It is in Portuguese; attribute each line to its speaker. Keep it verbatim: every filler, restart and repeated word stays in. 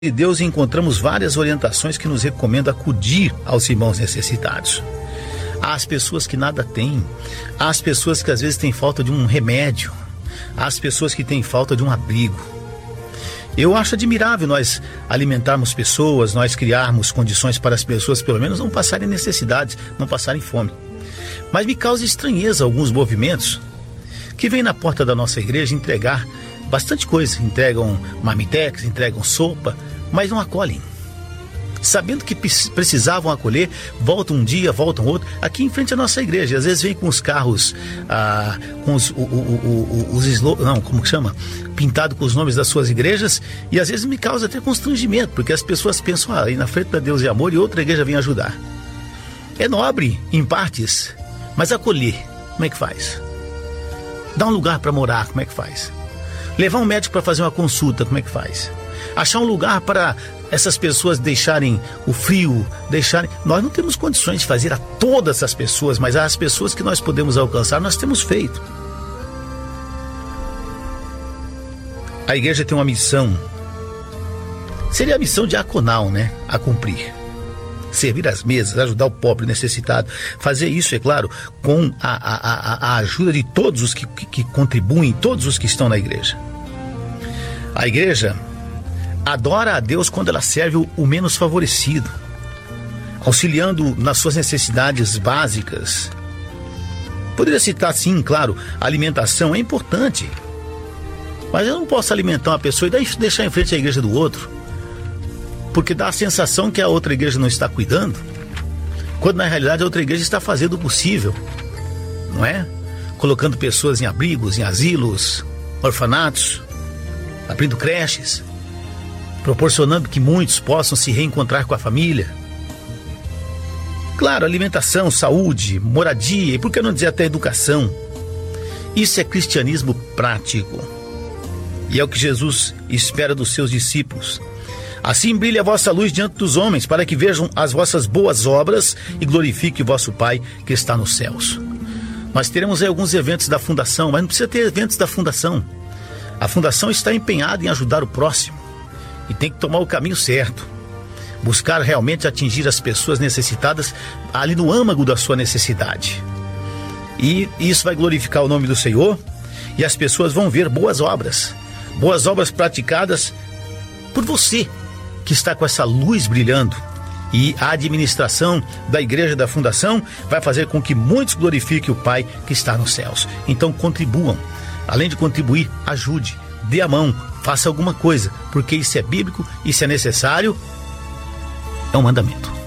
Speaker 1: de Deus encontramos várias orientações que nos recomendam acudir aos irmãos necessitados. Há as pessoas que nada têm, há as pessoas que às vezes têm falta de um remédio, há as pessoas que têm falta de um abrigo. Eu acho admirável nós alimentarmos pessoas, nós criarmos condições para as pessoas pelo menos não passarem necessidades, não passarem fome. Mas me causa estranheza alguns movimentos que vêm na porta da nossa igreja entregar bastante coisa, entregam marmitex, entregam sopa, mas não acolhem. Sabendo que precisavam acolher, voltam um dia, voltam outro, aqui em frente à nossa igreja. Às vezes vem com os carros, ah, com os, o, o, o, os eslo... não, como que chama? Pintado com os nomes das suas igrejas, e às vezes me causa até constrangimento, porque as pessoas pensam, ah, aí na frente da Deus e Amor e outra igreja vem ajudar. É nobre, em partes, mas acolher, como é que faz? Dar um lugar para morar, como é que faz? Levar um médico para fazer uma consulta, como é que faz? Achar um lugar para essas pessoas deixarem o frio, deixarem... Nós não temos condições de fazer a todas as pessoas, mas as pessoas que nós podemos alcançar, nós temos feito. A igreja tem uma missão. Seria a missão diaconal, né? A cumprir. Servir as mesas, ajudar o pobre necessitado. Fazer isso, é claro, com a, a, a, a ajuda de todos os que, que, que contribuem, todos os que estão na igreja. A igreja adora a Deus quando ela serve o, o menos favorecido, auxiliando nas suas necessidades básicas. Poderia citar, sim, claro, a alimentação é importante, mas eu não posso alimentar uma pessoa e deixar em frente à igreja do outro, porque dá a sensação que a outra igreja não está cuidando, quando na realidade a outra igreja está fazendo o possível, não é? Colocando pessoas em abrigos, em asilos, orfanatos, abrindo creches, proporcionando que muitos possam se reencontrar com a família. Claro, alimentação, saúde, moradia e por que não dizer até educação. Isso é cristianismo prático. E é o que Jesus espera dos seus discípulos. Assim brilhe a vossa luz diante dos homens, para que vejam as vossas boas obras e glorifique o vosso Pai que está nos céus. Nós teremos aí alguns eventos da fundação, mas não precisa ter eventos da fundação. A fundação está empenhada em ajudar o próximo e tem que tomar o caminho certo. Buscar realmente atingir as pessoas necessitadas ali no âmago da sua necessidade. E isso vai glorificar o nome do Senhor e as pessoas vão ver boas obras. Boas obras praticadas por você, que está com essa luz brilhando, e a administração da igreja da fundação vai fazer com que muitos glorifiquem o Pai que está nos céus. Então contribuam, além de contribuir, ajude, dê a mão, faça alguma coisa, porque isso é bíblico, isso é necessário, é um mandamento.